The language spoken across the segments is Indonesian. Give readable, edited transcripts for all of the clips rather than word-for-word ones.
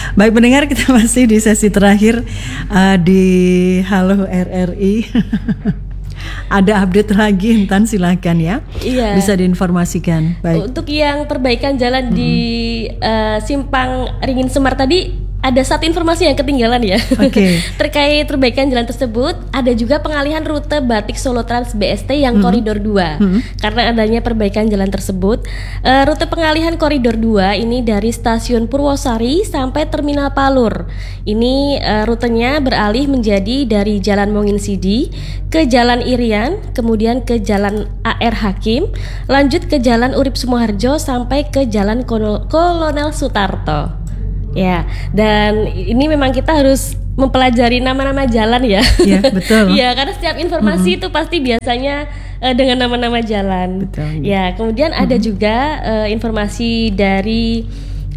Baik pendengar, kita masih di sesi terakhir di Halo RRI. Ada update lagi, Intan, silakan ya. Iya. Bisa diinformasikan. Baik. Untuk yang perbaikan jalan di Simpang Ringin Semar tadi, ada satu informasi yang ketinggalan ya. Oke. Terkait perbaikan jalan tersebut, ada juga pengalihan rute Batik Solo Trans BST yang koridor 2. Karena adanya perbaikan jalan tersebut, rute pengalihan koridor 2 ini dari stasiun Purwosari sampai Terminal Palur. Ini rutenya beralih menjadi dari Jalan Mongin Sidi ke Jalan Irian, kemudian ke Jalan AR Hakim, lanjut ke Jalan Urip Sumoharjo sampai ke Jalan Kolonel Sutarto. Ya, dan ini memang kita harus mempelajari nama-nama jalan ya. Iya, betul. Ya, karena setiap informasi itu pasti biasanya dengan nama-nama jalan. Betul. Ya, kemudian ada juga informasi dari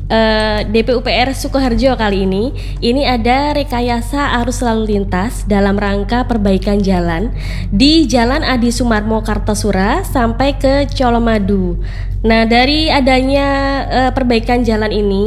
DPUPR Sukoharjo kali ini. Ini ada rekayasa arus lalu lintas dalam rangka perbaikan jalan di Jalan Adi Sumarmo Kartasura sampai ke Colomadu. Nah, dari adanya perbaikan jalan ini,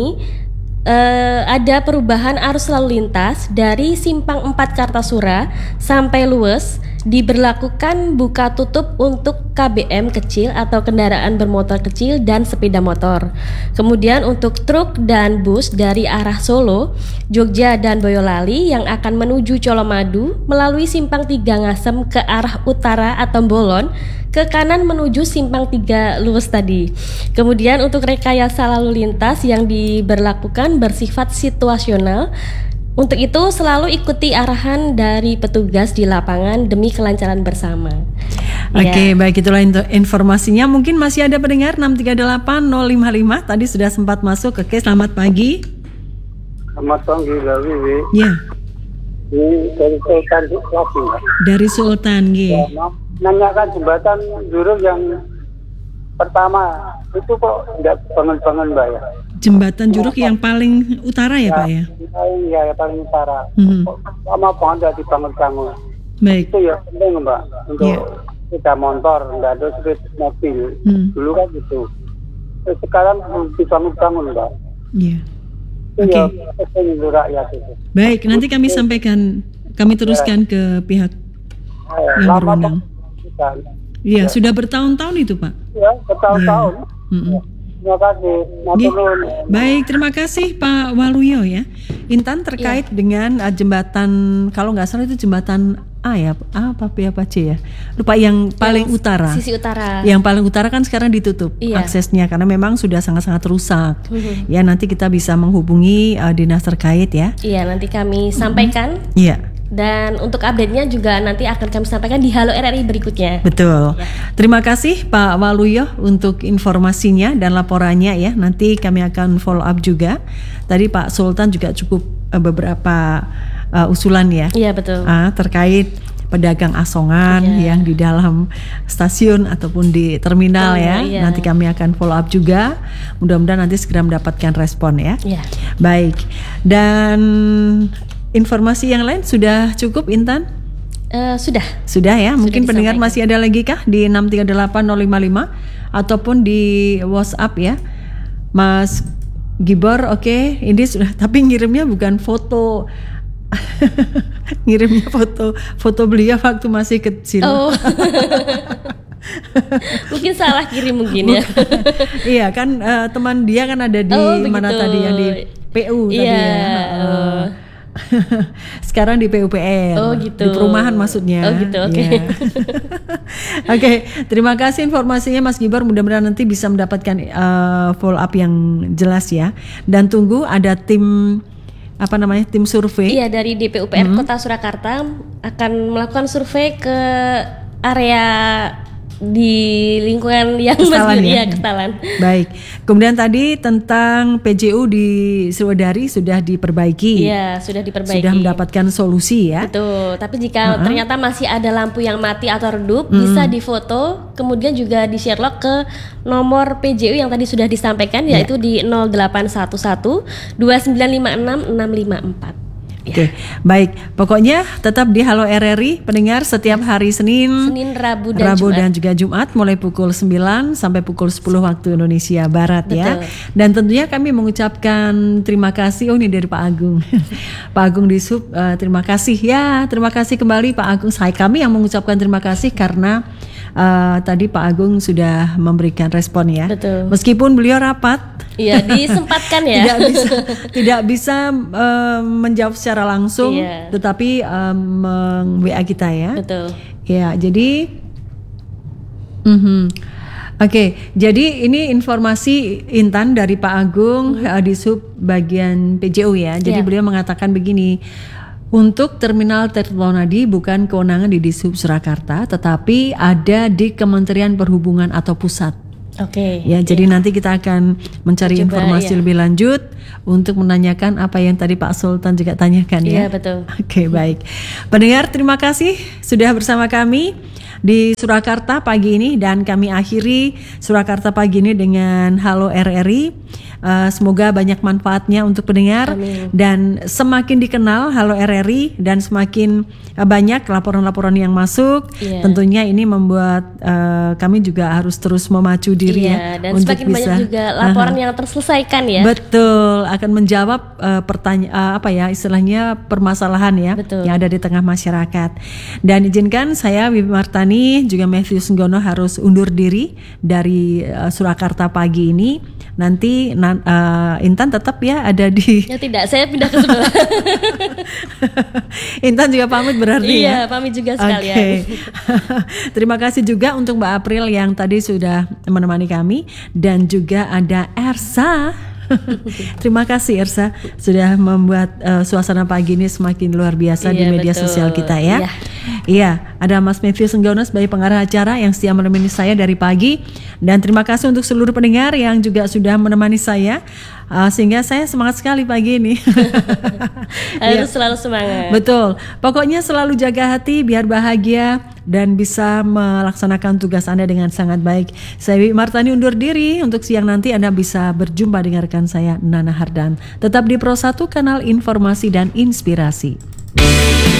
ada perubahan arus lalu lintas dari Simpang 4 Kartasura sampai Luwes, diberlakukan buka tutup untuk KBM kecil atau kendaraan bermotor kecil dan sepeda motor. Kemudian untuk truk dan bus dari arah Solo, Jogja dan Boyolali yang akan menuju Colomadu melalui Simpang 3 Ngasem ke arah utara atau Bolon, ke kanan menuju Simpang 3 Luwes tadi. Kemudian untuk rekayasa lalu lintas yang diberlakukan bersifat situasional. Untuk itu selalu ikuti arahan dari petugas di lapangan demi kelancaran bersama. Oke, baik, itulah informasinya. Mungkin masih ada pendengar 638-055. Tadi sudah sempat masuk. Oke, selamat pagi. Selamat pagi, Mbak Wiwi. Ya. Ini dari Sultan lagi, Mbak. Dari Sultan, Ya, nanyakan jembatan Juruk yang pertama itu kok tidak bangun-bangun, Mbak ya? Jembatan Juruk yang paling utara ya, Pak ya? Iya, paling utara. Kok lama banget tidak dibangun-bangun. Baik. Itu ya penting, Mbak, untuk sepeda motor, nggak ada sepeda mobil. Dulu kan gitu. Sekarang belum dibangun-bangun, Mbak. Iya. Iya, penting untuk rakyat itu. Baik, nanti kami sampaikan, kami teruskan ke pihak yang berwenang. Iya, sudah bertahun-tahun itu, Pak. Ya, bertahun-tahun. Terima kasih. Baik, terima kasih Pak Waluyo ya. Intan, terkait dengan jembatan, kalau nggak salah itu jembatan A ya, apa C ya? Lupa, yang paling utara. Sisi utara. Yang paling utara kan sekarang ditutup aksesnya karena memang sudah sangat-sangat rusak. Ya, nanti kita bisa menghubungi dinas terkait ya. Iya, nanti kami sampaikan. Iya. Dan untuk update-nya juga nanti akan kami sampaikan di Halo RRI berikutnya. Betul. Ya. Terima kasih Pak Waluyo untuk informasinya dan laporannya ya. Nanti kami akan follow up juga. Tadi Pak Sultan juga cukup beberapa usulan ya. Iya, betul. Terkait pedagang asongan yang di dalam stasiun ataupun di terminal ya. Iya. Nanti kami akan follow up juga. Mudah-mudahan nanti segera mendapatkan respon ya. Iya. Baik. Dan informasi yang lain sudah cukup, Intan? Sudah ya. Mungkin pendengar masih ada lagi kah di 638-055 ataupun di WhatsApp ya, Mas Gibor. Oke, ini sudah, tapi ngirimnya bukan foto. Ngirimnya foto beliau waktu masih kecil. Oh. Mungkin salah kirim mungkin ya. Iya kan, teman dia kan ada di mana tadi, yang di PU tadi ya. Sekarang di PUPR. Oh gitu. Di perumahan maksudnya. Oh gitu, oke. Yeah. Oke, terima kasih informasinya Mas Gibor. Mudah-mudahan nanti bisa mendapatkan follow up yang jelas ya. Dan tunggu ada tim tim survei. Iya, dari DPUPR Kota Surakarta akan melakukan survei ke area di lingkungan yang Kestalan ya. Kestalan. Baik. Kemudian tadi tentang PJU di Sriwedari sudah diperbaiki. Iya, sudah diperbaiki. Sudah mendapatkan solusi ya. Betul. Tapi jika ternyata masih ada lampu yang mati atau redup, bisa difoto, kemudian juga di-share log ke nomor PJU yang tadi sudah disampaikan, yaitu di 0811 2956 654. Oke, baik. Pokoknya tetap di Halo RRI pendengar setiap hari Senin, Rabu dan juga Jumat mulai pukul 9 sampai pukul 10 waktu Indonesia Barat. Betul. Ya. Dan tentunya kami mengucapkan terima kasih ini dari Pak Agung. Pak Agung di Sub, terima kasih ya. Terima kasih kembali Pak Agung. Kami yang mengucapkan terima kasih karena tadi Pak Agung sudah memberikan respon ya. Betul. Meskipun beliau rapat. Iya, disempatkan ya. tidak bisa menjawab secara langsung, tetapi WA kita ya. Betul. Ya, jadi Oke, jadi ini informasi Intan dari Pak Agung di Sub bagian PJU ya. Jadi beliau mengatakan begini, untuk Terminal Tirtonadi bukan kewenangan di Dishub Surakarta, tetapi ada di Kementerian Perhubungan atau pusat. Oke. Ya, jadi nanti kita akan mencari informasi lebih lanjut untuk menanyakan apa yang tadi Pak Sultan juga tanyakan ya. Iya, betul. Oke, baik. Pendengar, terima kasih sudah bersama kami di Surakarta pagi ini, dan kami akhiri Surakarta pagi ini dengan Halo RRI. Semoga banyak manfaatnya untuk pendengar. Amin. Dan semakin dikenal Halo RRI dan semakin banyak laporan-laporan yang masuk, tentunya ini membuat kami juga harus terus memacu diri dan untuk semakin bisa, banyak juga laporan yang terselesaikan ya. Betul, akan menjawab pertanyaan istilahnya permasalahan ya yang ada di tengah masyarakat. Dan izinkan saya Wibi Martani juga Matthew Senggono harus undur diri dari Surakarta pagi ini. Nanti Intan tetap ya ada di. Ya tidak, saya pindah ke sebelah. Intan juga pamit berarti ya. Iya, pamit juga sekalian. Okay. Terima kasih juga untuk Mbak April yang tadi sudah menemani kami, dan juga ada Ersa. Terima kasih Ersa sudah membuat suasana pagi ini semakin luar biasa di media sosial kita ya. Iya, ada Mas Matthew Senggono sebagai pengarah acara yang setia menemani saya dari pagi, dan terima kasih untuk seluruh pendengar yang juga sudah menemani saya sehingga saya semangat sekali pagi ini. Harus selalu semangat. Betul. Pokoknya selalu jaga hati biar bahagia dan bisa melaksanakan tugas Anda dengan sangat baik. Saya Wibi Martani undur diri. Untuk siang nanti Anda bisa berjumpa dengan rekan saya Nana Hardan. Tetap di Pro 1 kanal informasi dan inspirasi.